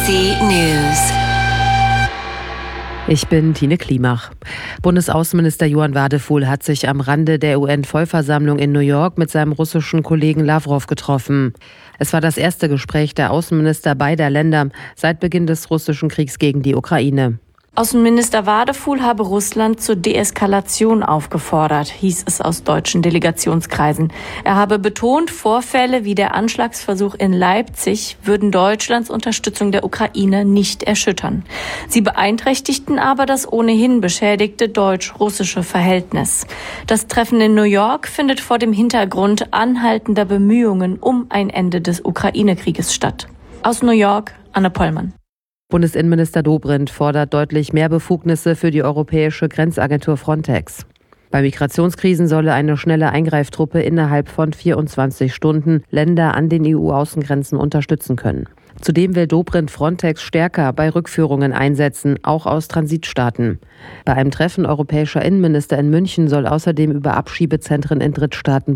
BBC News. Ich bin Tine Klimach. Bundesaußenminister Johann Wadefuhl hat sich am Rande der UN-Vollversammlung in New York mit seinem russischen Kollegen Lawrow getroffen. Es war das erste Gespräch der Außenminister beider Länder seit Beginn des russischen Kriegs gegen die Ukraine. Außenminister Wadefuhl habe Russland zur Deeskalation aufgefordert, hieß es aus deutschen Delegationskreisen. Er habe betont, Vorfälle wie der Anschlagsversuch in Leipzig würden Deutschlands Unterstützung der Ukraine nicht erschüttern. Sie beeinträchtigten aber das ohnehin beschädigte deutsch-russische Verhältnis. Das Treffen in New York findet vor dem Hintergrund anhaltender Bemühungen um ein Ende des Ukraine-Krieges statt. Aus New York, Anne Pollmann. Bundesinnenminister Dobrindt fordert deutlich mehr Befugnisse für die europäische Grenzagentur Frontex. Bei Migrationskrisen solle eine schnelle Eingreiftruppe innerhalb von 24 Stunden Länder an den EU-Außengrenzen unterstützen können. Zudem will Dobrindt Frontex stärker bei Rückführungen einsetzen, auch aus Transitstaaten. Bei einem Treffen europäischer Innenminister in München soll außerdem über Abschiebezentren in Drittstaaten